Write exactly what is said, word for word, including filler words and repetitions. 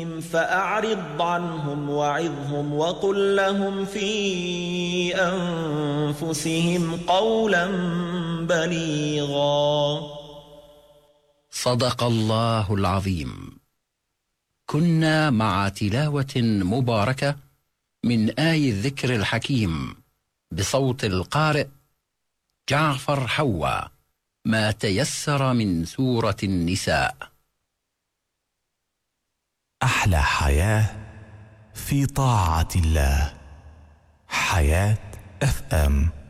فأعرض عنهم وعظهم وقل لهم في أنفسهم قولا بليغا. صدق الله العظيم. كنا مع تلاوة مباركة من آي الذكر الحكيم بصوت القارئ جعفر حوا، ما تيسر من سورة النساء. أحلى حياة في طاعة الله. حياة اف ام.